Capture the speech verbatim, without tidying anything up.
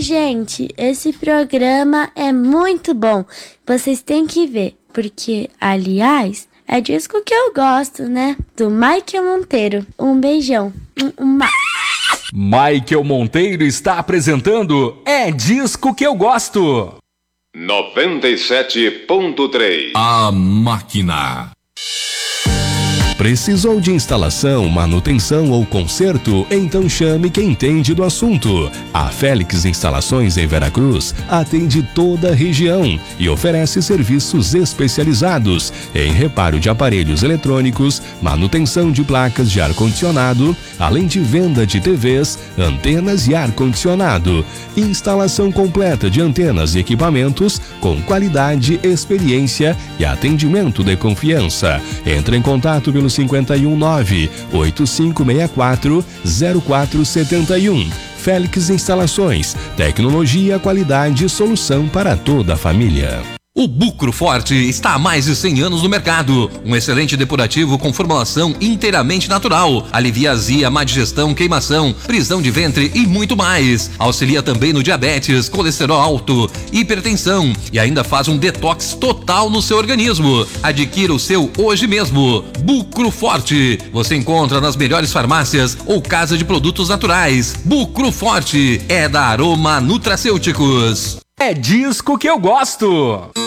gente, esse programa é muito bom. Vocês têm que ver, porque, aliás, é disco que eu gosto, né? Do Michael Monteiro. Um beijão. Um, uma... Michael Monteiro está apresentando É Disco Que Eu Gosto. noventa e sete ponto três. A Máquina. Precisou de instalação, manutenção ou conserto? Então chame quem entende do assunto. A Félix Instalações em Veracruz atende toda a região e oferece serviços especializados em reparo de aparelhos eletrônicos, manutenção de placas de ar-condicionado, além de venda de T Vs, antenas e ar-condicionado. Instalação completa de antenas e equipamentos com qualidade, experiência e atendimento de confiança. Entre em contato pelo cinquenta e um nove, oito cinco seis quatro, zero quatro sete um. Félix Instalações, tecnologia, qualidade e solução para toda a família. O Bucro Forte está há mais de cem anos no mercado. Um excelente depurativo com formulação inteiramente natural. Alivia azia, má digestão, queimação, prisão de ventre e muito mais. Auxilia também no diabetes, colesterol alto, hipertensão e ainda faz um detox total no seu organismo. Adquira o seu hoje mesmo. Bucro Forte. Você encontra nas melhores farmácias ou casa de produtos naturais. Bucro Forte é da Aroma Nutracêuticos. É disco que eu gosto.